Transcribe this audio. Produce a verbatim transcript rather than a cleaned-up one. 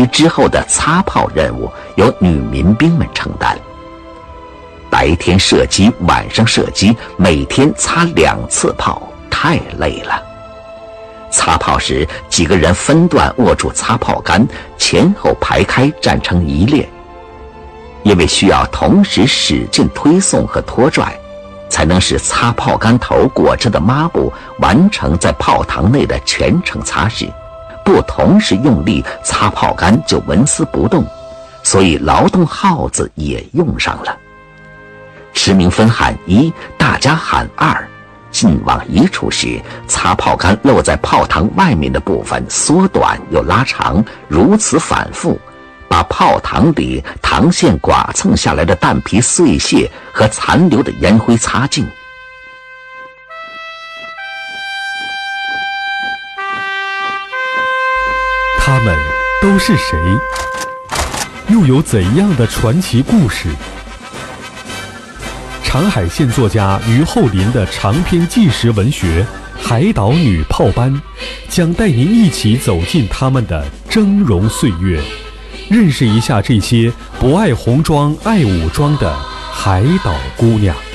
期之后的擦炮任务由女民兵们承担。白天射击，晚上射击，每天擦两次炮，太累了。擦炮时，几个人分段握住擦炮杆，前后排开站成一列。因为需要同时使劲推送和拖拽，才能使擦炮杆头裹着的抹布完成在炮膛内的全程擦拭。不同时用力，擦炮杆就纹丝不动，所以劳动号子也用上了。驰鸣分喊一，大家喊二。进往一处时，擦炮杆露在炮膛外面的部分缩短又拉长，如此反复，把炮膛里膛线剐蹭下来的弹皮碎屑和残留的烟灰擦净。 他们都是谁？又有怎样的传奇故事？长海县作家于厚林的长篇纪实文学《海岛女炮班》将带您一起走进他们的峥嵘岁月，认识一下这些不爱红装爱武装的海岛姑娘。